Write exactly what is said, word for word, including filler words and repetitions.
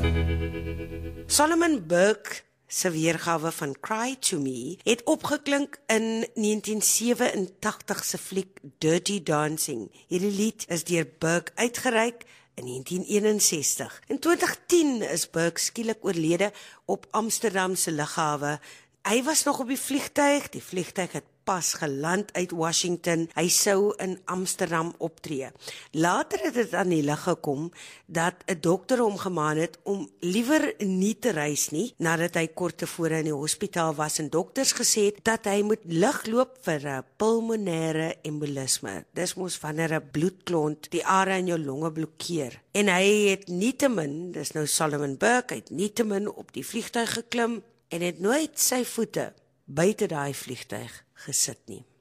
Solomon Burke se weergawe van Cry to Me het opgeklink in negentien sewe-en-tagtig se fliek Dirty Dancing. Hierdie lied is deur Burke uitgereik in negentien eenensestig. In twintig tien is Burke skielik oorlede op Amsterdam se lughawe. Hy was nog op die vliegtuig, die vliegtuig het pas geland uit Washington, hy sou in Amsterdam optree. Later het dit aan die lig gekom, dat 'n dokter hom gemaan het om liewer nie te reis nie, nadat hy kort tevore in die hospitaal was en dokters gesê het, dat hy moet ligloop vir 'n pulmonêre embolisme. Dis mos wanneer 'n bloedklont die are in jou longe blokkeer. En hy het nietemin, dis nou Solomon Burke, hy het nietemin op die vliegtuig geklim, en het nooit sy voete buite daai vliegtuig gesit nie.